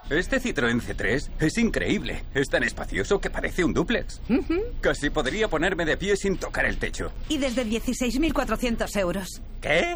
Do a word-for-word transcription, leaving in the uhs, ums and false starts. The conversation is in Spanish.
Este Citroën C tres es increíble. Es tan espacioso que parece un dúplex. Uh-huh. Casi podría ponerme de pie sin tocar el techo. Y desde dieciséis mil cuatrocientos euros. ¿Qué?